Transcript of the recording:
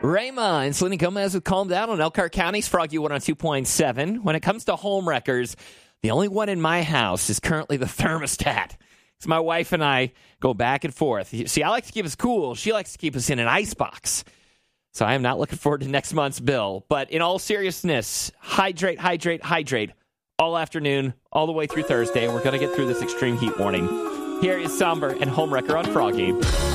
Rayma and Selena Gomez with Calm Down on Elkhart County's Froggy 102.7. When it comes to home wreckers, the only one in my house is currently the thermostat. So my wife and I go back and forth. See, I like to keep us cool. She likes to keep us in an icebox. So I am not looking forward to next month's bill. But in all seriousness, hydrate, hydrate, hydrate all afternoon, all the way through Thursday. And we're going to get through this extreme heat warning. Here is Somber and Homewrecker on Froggy.